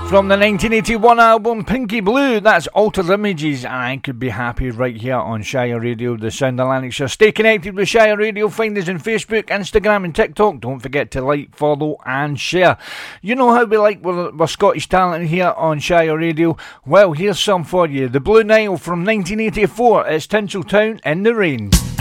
From the 1981 album Pinky Blue, that's Altered Images, and I Could Be Happy right here on Shire Radio, the Sound of Lanarkshire. Stay connected with Shire Radio, find us on Facebook, Instagram and TikTok. Don't forget to like, follow and share. You know how we like we're Scottish talent here on Shire Radio? Well, here's some for you. The Blue Nile from 1984, it's Tinseltown in the Rain.